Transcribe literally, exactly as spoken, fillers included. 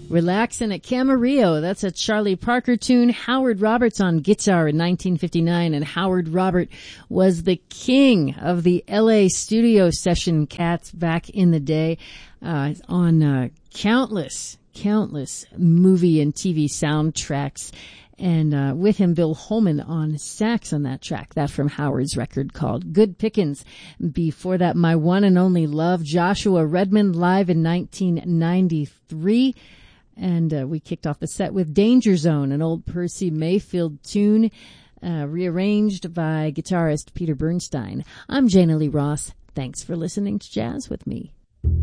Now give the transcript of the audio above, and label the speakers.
Speaker 1: Relaxin' at Camarillo. That's a Charlie Parker tune. Howard Roberts on guitar in nineteen fifty-nine. And Howard Robert was the king of the L A studio session cats back in the day, uh, on, uh, countless, countless movie and T V soundtracks. And, uh, with him, Bill Holman on sax on that track. That from Howard's record called Good Pickins. Before that, My One and Only Love, Joshua Redman live in nineteen ninety-three. And uh, we kicked off the set with Danger Zone, an old Percy Mayfield tune, uh, rearranged by guitarist Peter Bernstein. I'm Jana Lee Ross. Thanks for listening to Jazz with me.